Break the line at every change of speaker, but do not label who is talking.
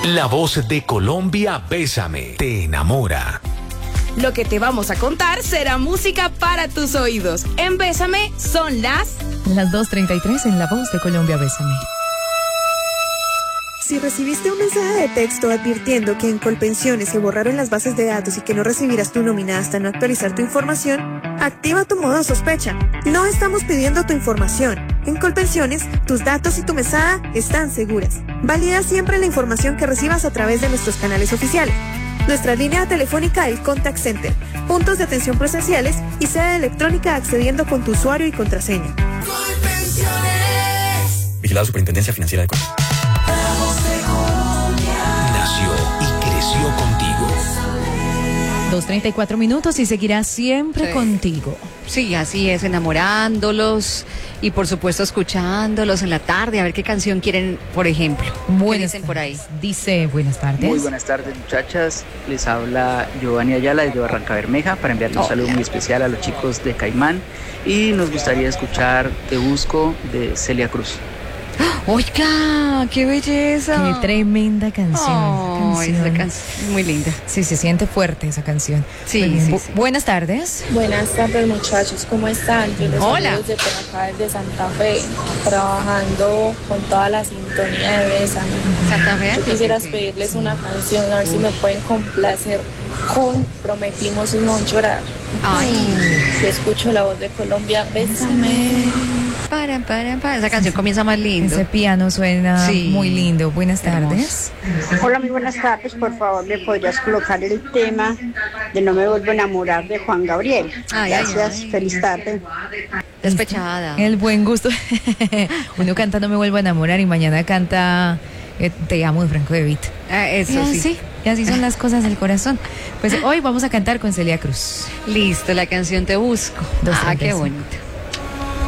La voz de Colombia, Bésame, te enamora.
Lo que te vamos a contar será música para tus oídos. En Bésame son las
2:33 en La Voz de Colombia, Bésame.
Si recibiste un mensaje de texto advirtiendo que en Colpensiones se borraron las bases de datos y que no recibirás tu nómina hasta no actualizar tu información, activa tu modo sospecha. No estamos pidiendo tu información. En Colpensiones, tus datos y tu mesada están seguras. Valida siempre la información que recibas a través de nuestros canales oficiales. Nuestra línea telefónica, el Contact Center, puntos de atención presenciales y sede electrónica accediendo con tu usuario y contraseña.
Colpensiones. Vigilado Superintendencia Financiera de Colombia.
Nació y creció contigo.
2:34 minutos y seguirá siempre contigo.
Sí, así es, enamorándolos y por supuesto escuchándolos en la tarde, a ver qué canción quieren, por ejemplo.
Buenas
dicen por ahí.
Dice, buenas tardes.
Muy buenas tardes, muchachas. Les habla Giovanni Ayala desde Barranca Bermeja para enviarle un saludo muy especial a los chicos de Caimán y nos gustaría escuchar Te Busco de Celia Cruz.
¡Oiga! ¡Qué belleza!
Qué tremenda canción.
Muy linda.
Sí, se siente fuerte esa canción.
Sí, sí.
Buenas tardes.
Buenas tardes, muchachos, ¿cómo están? Yo les
Hola.
saludo desde por acá, desde Santa Fe, trabajando con toda la sintonía de Bésame.
Santa Fe.
Yo quisiera pedirles una canción, a ver si me pueden complacer con Prometimos No Llorar.
Ay.
Si escucho La Voz de Colombia, Bésame.
Para. Esa canción comienza más lindo.
Ese piano suena muy lindo. Buenas tardes.
Hola, muy buenas tardes. Por favor, ¿me podrías colocar el tema de No me vuelvo a enamorar de Juan Gabriel? Gracias, feliz tarde.
Despechada.
El buen gusto. Uno canta No me vuelvo a enamorar y mañana canta Te amo de Franco De Vita.
Eso sí.
Y así son las cosas del corazón. Pues hoy vamos a cantar con Celia Cruz.
Listo, la canción Te Busco.
Qué
bonito.